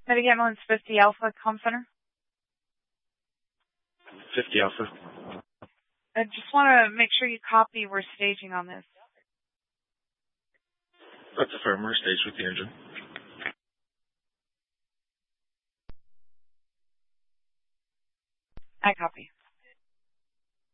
Again, one's 50 Alpha Comm Center. 50 Alpha. I just want to make sure you copy we're staging on this. That's affirmed. We're staged with the engine. I copy.